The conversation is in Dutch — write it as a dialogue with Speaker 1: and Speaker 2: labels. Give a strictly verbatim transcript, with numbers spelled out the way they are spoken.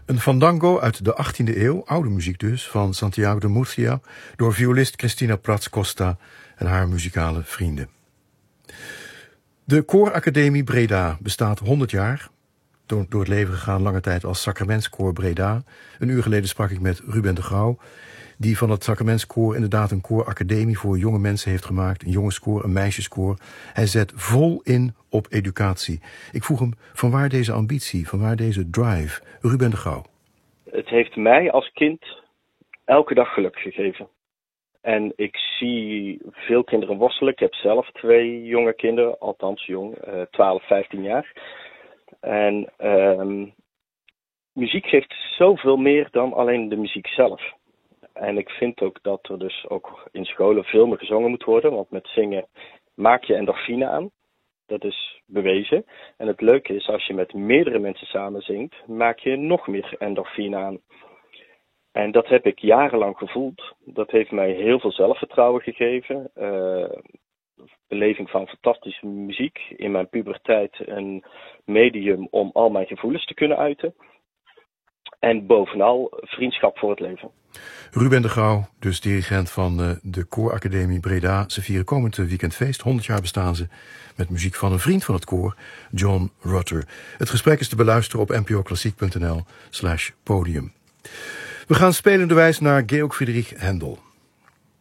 Speaker 1: Een fandango uit de achttiende eeuw, oude muziek dus, van Santiago de Murcia, door violist Cristina Prats Costa en haar muzikale vrienden. De Kooracademie Breda bestaat honderd jaar, door, door het leven gegaan lange tijd als Sacramentskoor Breda. Een uur geleden sprak ik met Ruben de Grauw, die van het Sacramentskoor inderdaad een kooracademie voor jonge mensen heeft gemaakt. Een jongenskoor, een meisjeskoor. Hij zet vol in op educatie. Ik vroeg hem, vanwaar deze ambitie, vanwaar deze drive? Ruben de Grauw.
Speaker 2: Het heeft mij als kind elke dag geluk gegeven. En ik zie veel kinderen worstelen. Ik heb zelf twee jonge kinderen, althans jong, twaalf, vijftien jaar. En uh, muziek geeft zoveel meer dan alleen de muziek zelf. En ik vind ook dat er dus ook in scholen veel meer gezongen moet worden. Want met zingen maak je endorfine aan. Dat is bewezen. En het leuke is, als je met meerdere mensen samen zingt, maak je nog meer endorfine aan. En dat heb ik jarenlang gevoeld. Dat heeft mij heel veel zelfvertrouwen gegeven. Uh, beleving van fantastische muziek. In mijn puberteit een medium om al mijn gevoelens te kunnen uiten. En bovenal vriendschap voor het leven.
Speaker 1: Ruben de Grauw, dus dirigent van uh, de Kooracademie Breda. Ze vieren komend weekend feest. honderd jaar bestaan ze met muziek van een vriend van het koor, John Rutter. Het gesprek is te beluisteren op npoklassiek.nl slash podium. We gaan spelenderwijs naar Georg Friedrich Händel.